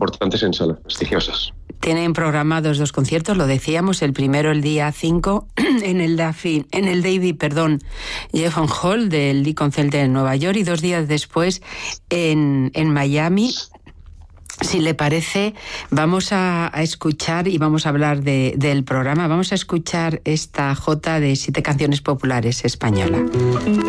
importantes en salas prestigiosas. Tienen programados 2 conciertos, lo decíamos, el primero el día 5 en el David Geffen Hall del Lincoln Center en Nueva York, y 2 días después en Miami. Si le parece, vamos a escuchar y vamos a hablar del programa. Vamos a escuchar esta jota de 7 canciones populares española.